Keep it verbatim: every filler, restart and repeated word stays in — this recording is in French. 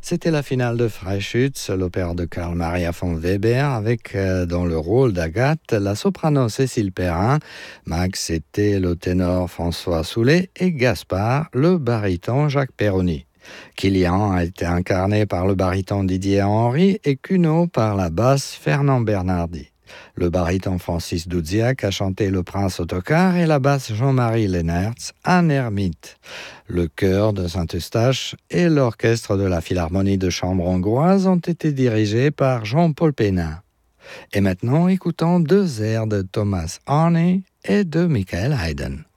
C'était la finale de Freischütz, l'opéra de Karl Maria von Weber, avec euh, dans le rôle d'Agathe la soprano Cécile Perrin, Max était le ténor François Soulet et Gaspard le baryton Jacques Perroni. Kilian a été incarné par le baryton Didier Henry et Cuno par la basse Fernand Bernardi. Le baryton Francis Doudziak a chanté Le Prince Autocar et la basse Jean-Marie Lennertz, un ermite. Le chœur de Saint-Eustache et l'orchestre de la Philharmonie de chambre hongroise ont été dirigés par Jean-Paul Pénin. Et maintenant, écoutons deux airs de Thomas Arne et de Michael Haydn.